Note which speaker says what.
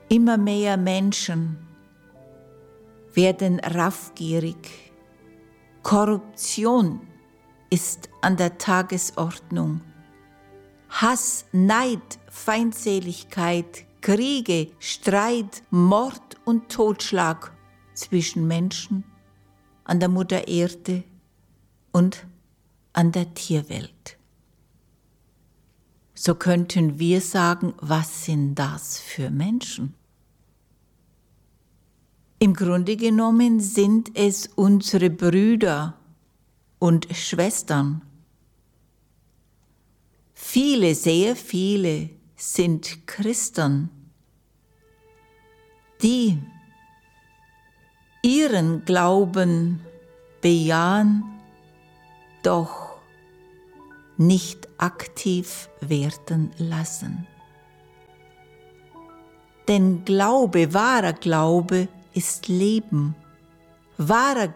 Speaker 1: Immer mehr Menschen werden raffgierig. Korruption ist an der Tagesordnung. Hass, Neid, Feindseligkeit, Kriege, Streit, Mord und Totschlag zwischen Menschen, an der Mutter Erde und an der Tierwelt. So könnten wir sagen, was sind das für Menschen? Im Grunde genommen sind es unsere Brüder und Schwestern. Viele, sehr viele sind Christen, die ihren Glauben bejahen, doch nicht aktiv werden lassen. Denn Glaube, wahrer Glaube, ist Leben. Wahrer